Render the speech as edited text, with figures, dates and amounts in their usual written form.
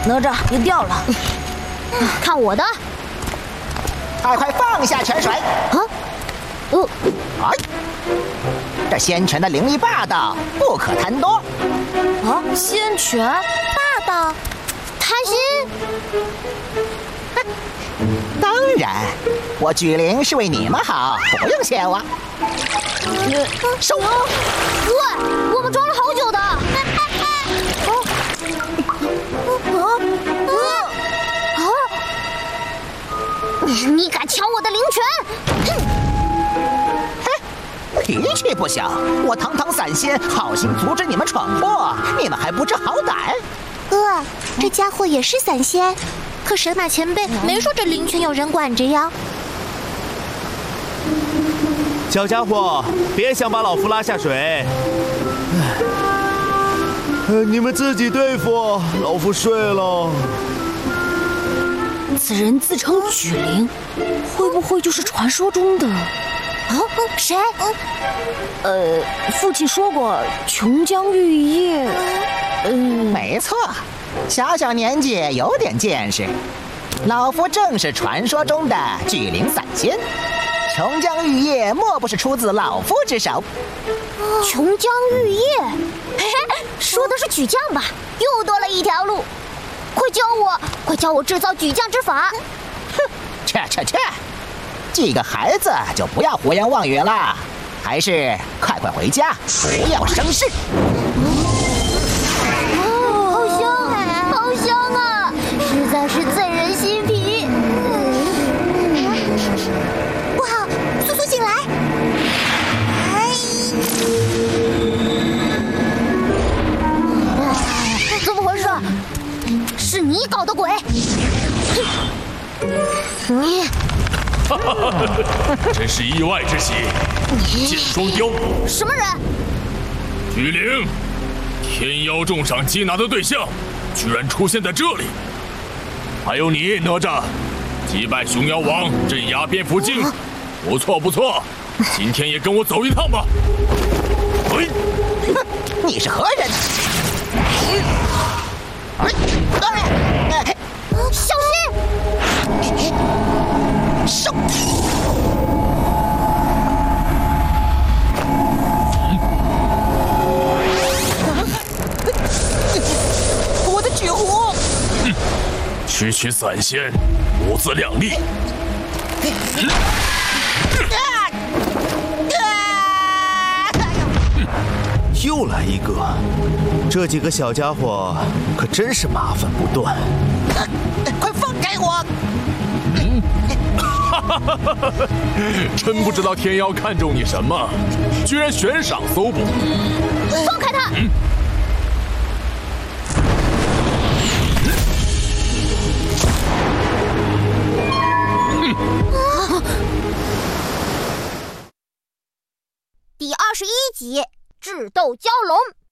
哪吒，你掉了！ 看我的！ 快放下泉水！哎，这仙泉的灵力霸道，不可贪多。 啊，仙泉霸道，贪心？ 当然，我举灵是为你们好，不用谢我。收！ 喂，我们装了好久的。你敢抢我的灵泉？ 哼！脾气不小，我堂堂散仙，好心阻止你们闯祸，你们还不知好歹？ 哥，这家伙也是散仙，可神马前辈没说这灵泉有人管着呀。 小家伙，别想把老夫拉下水。你们自己对付，老夫睡了。 此人自称举灵，会不会就是传说中的？ 谁？ 父亲说过琼浆玉液。 没错，小小年纪有点见识。老夫正是传说中的巨灵散仙，琼浆玉液莫不是出自老夫之手？ 琼浆玉液，说的是举将吧？又多了一条路。快教我制造举将之法！ 哼，去！几个孩子就不要胡言妄语了，还是快回家，不要生事。 好香啊！实在是醉人心脾。不好，苏苏醒来！怎么回事？是你搞的鬼！你， 真是意外之喜！剑双雕， 什么人？ 巨灵，天妖重赏缉拿的对象，居然出现在这里。还有你哪吒，击败熊妖王，镇压蝙蝠精，不错，今天也跟我走一趟吧。 你是何人？ 小心！ 收！我的绝活！ 区散仙，母子两立。 又来一个，这几个小家伙可真是麻烦不断。 快放开我！ 真不知道天妖看中你什么，居然悬赏搜捕。 放开他！第21集，智斗蛟龙。